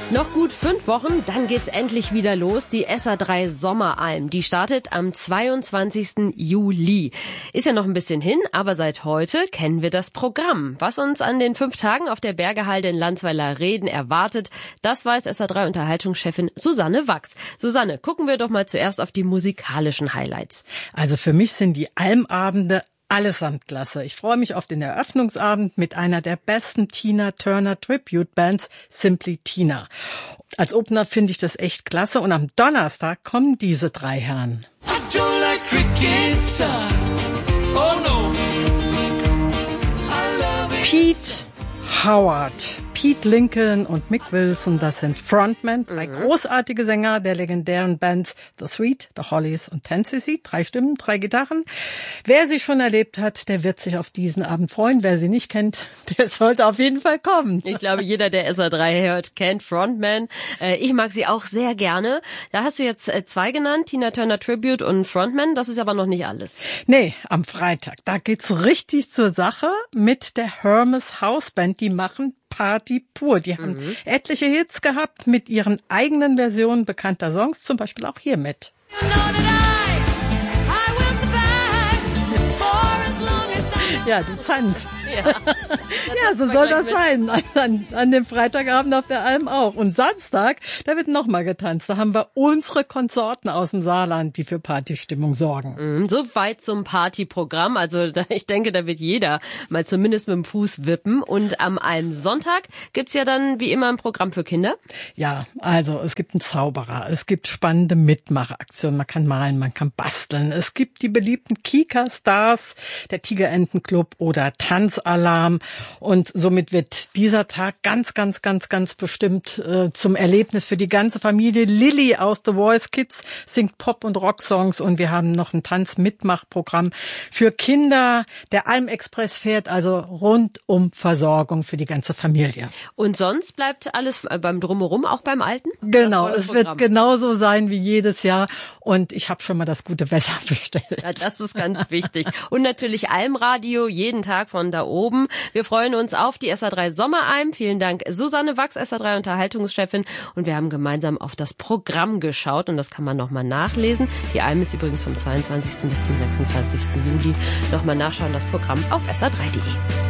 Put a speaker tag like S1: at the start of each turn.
S1: Noch gut 5 Wochen, dann geht's endlich wieder los. Die SA3 Sommeralm, die startet am 22. Juli. Ist ja noch ein bisschen hin, aber seit heute kennen wir das Programm. Was uns an den 5 Tagen auf der Bergehalde in Landsweiler-Reden erwartet, das weiß SA3-Unterhaltungschefin Susanne Wachs. Susanne, gucken wir doch mal zuerst auf die musikalischen Highlights.
S2: Also für mich sind die Almabende allesamt klasse. Ich freue mich auf den Eröffnungsabend mit einer der besten Tina Turner Tribute Bands, Simply Tina. Als Opener finde ich das echt klasse und am Donnerstag kommen diese 3 Herren. Pete Howard, Pete Lincoln und Mick Wilson, das sind Frontmen, 3 großartige Sänger der legendären Bands The Sweet, The Hollies und Tennessee. 3 Stimmen, 3 Gitarren. Wer sie schon erlebt hat, der wird sich auf diesen Abend freuen. Wer sie nicht kennt, der sollte auf jeden Fall kommen.
S1: Ich glaube, jeder, der SA3 hört, kennt Frontman. Ich mag sie auch sehr gerne. Da hast du jetzt 2 genannt, Tina Turner Tribute und Frontman. Das ist aber noch nicht alles.
S2: Nee, am Freitag, da geht's richtig zur Sache mit der Hermes House Band. Die machen Party pur. Die haben etliche Hits gehabt mit ihren eigenen Versionen bekannter Songs, zum Beispiel auch hier mit. Ja, du tanzt. Ja, so soll das sein. An dem Freitagabend auf der Alm auch. Und Samstag, da wird nochmal getanzt. Da haben wir unsere Konsorten aus dem Saarland, die für Partystimmung sorgen.
S1: So weit zum Partyprogramm. Also ich denke, da wird jeder mal zumindest mit dem Fuß wippen. Und am Almsonntag gibt's ja dann wie immer ein Programm für Kinder.
S2: Ja, also es gibt einen Zauberer, es gibt spannende Mitmachaktionen. Man kann malen, man kann basteln. Es gibt die beliebten Kika-Stars, der Tigerentenclub oder Tanzalarm. Und somit wird dieser Tag ganz bestimmt zum Erlebnis für die ganze Familie. Lilly aus The Voice Kids singt Pop- und Rocksongs und wir haben noch ein Tanzmitmachprogramm für Kinder. Der Almexpress fährt also rundum Versorgung für die ganze Familie.
S1: Und sonst bleibt alles beim Drumherum, auch beim Alten?
S2: Genau, es wird genauso sein wie jedes Jahr und ich habe schon mal das gute Wetter bestellt.
S1: Ja, das ist ganz wichtig. Und natürlich Almradio, jeden Tag von da oben. Wir freuen uns auf die SA3 Sommeralm. Vielen Dank, Susanne Wachs, SA3 Unterhaltungschefin. Und wir haben gemeinsam auf das Programm geschaut und das kann man nochmal nachlesen. Die Alm ist übrigens vom 22. bis zum 26. Juli. Nochmal nachschauen, das Programm auf sa3.de.